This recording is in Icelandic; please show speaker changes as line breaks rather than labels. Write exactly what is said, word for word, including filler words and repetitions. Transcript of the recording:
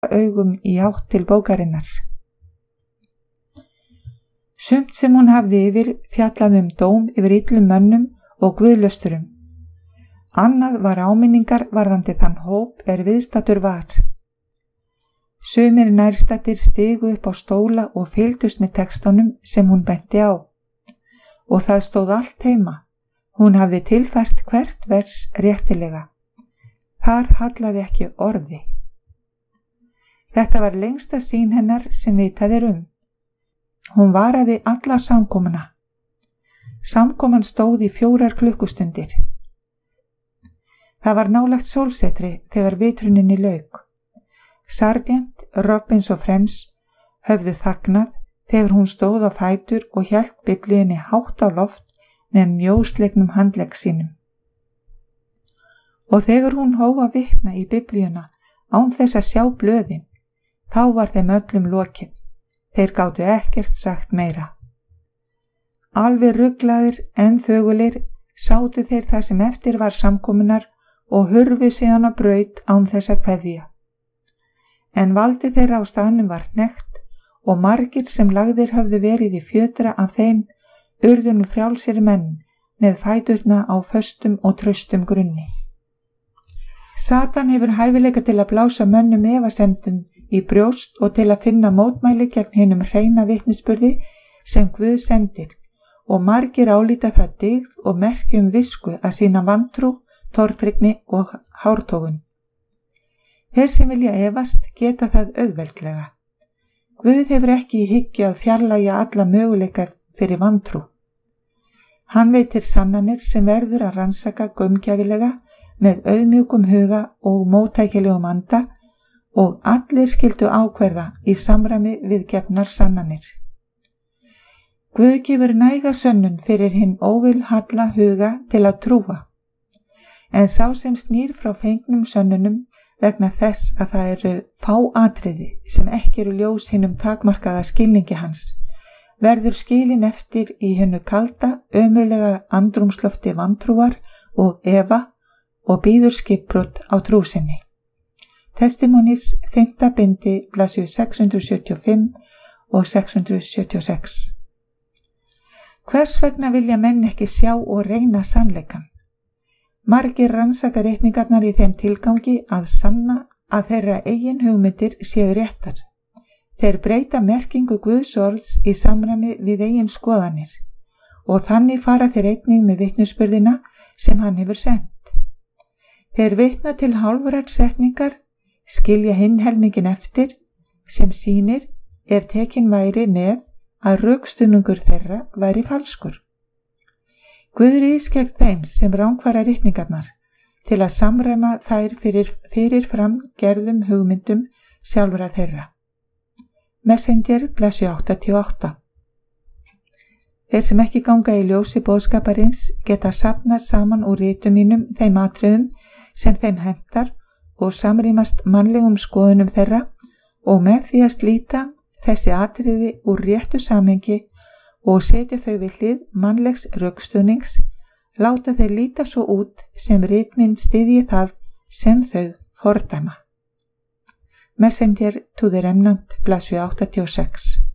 augum í átt til bókarinnar. Sumt sem hún hafði yfir fjallað um dóm yfir illum mönnum og guðlausturum. Annað var áminningar varðandi þann hóp er viðstaddur var. Sumir nærstaddir stigu upp á stóla og fylgdust með textunum sem hún benti á. Og það stóð allt heima. Hún hafði tilfært hvert vers réttilega. Þar hallaði ekki orði. Þetta var lengsta sýn hennar sem vitað er um. Hún varaði alla samkomuna. Samkoman stóð í fjórar klukkustundir. Það var nálægt sólsetri þegar vitruninni lauk. Sargent, Robbins og Friends höfðu þagnað þegar hún stóð á fætur og hélt biblíunni hátt á loft með mjóslegnum handlegg sínum. Og þegar hún hóf að vitna í biblíuna án þess að sjá blöðin, þá var þeim öllum lokið. Þeir gátu ekkert sagt meira. Alveg ruglaðir en þögulir sátu þeir það sem eftir var samkomunar og hurfu síðan á braut án þess að kveðja. En valdi þeirra á staðnum var hnekkt og margir sem lagðir höfðu verið í fjötra af þeim urðu nú frjálsir menn með fæturna á föstum og traustum grunni. Satan hefur hæfileika til að blása mönnum efasemdum í brjóst og til að finna mótmæli gegn hinum hreina vitnisburði sem Guð sendir og margir álíta það dygð og merki um visku að sýna vantrú, tortryggni og hártogun. Þeir sem vilja efast geta það auðveldlega. Guð hefur ekki í hyggju að fjarlægja alla möguleika fyrir vantrú. Hann veitir sannanir sem verður að rannsaka gaumgæfilega með auðmjúkum huga og móttækilegum anda og allir skyldu ákverða í samræmi við gefnar sannanir. Guð gefur næga sönnun fyrir hinn óvilhalla huga til að trúa. En sá sem snýr frá fengnum sönnunum vegna þess að það eru fá atriði sem ekki eru ljós hinum takmarkaða skilningi hans, verður skilin eftir í hinnu kalda, ömurlega andrúmslofti vantrúar og efa og býður skipbrot á trú sinni. Testimonies, fimmta bindi, blaðsíður sex hundruð sjötíu og fimm og sex hundruð sjötíu og sex. Hvers vegna vilja menn ekki sjá og reyna sannleikann? Margir rannsaka reikningarnar í þeim tilgangi að sanna að þeirra eigin hugmyndir séu réttar. Þeir breyta merkingu Guðs orðs í samræmi við eigin skoðanir og þannig fara þeir einnig með vitnisburðina sem hann hefur sent. Þeir vitna til hálfrar setningar, skilja hinn helmingin eftir sem sýnir ef tekin væri með að rökstuðningur þeirra væri falskur. Guð rís gegn þeim sem rangfæra ritningarnar til að samræma þær fyrir, fyrir fram gerðum hugmyndum sjálfra þeirra. Messenger, blaðsíða áttatíu og átta. Þeir sem ekki ganga í ljósi boðskaparins geta safnað saman úr ritum mínum þeim atriðum sem þeim hentar og samrýmast mannlegum skoðunum þeirra og með því að slíta þessi atriði úr réttu samhengi og setja þau við hlið mannlegs rökstuðnings, láta þeir líta svo út sem ritminn styðji það sem þau fordæma. Messenger to the Remnant, blaðsíða áttatíu og sex.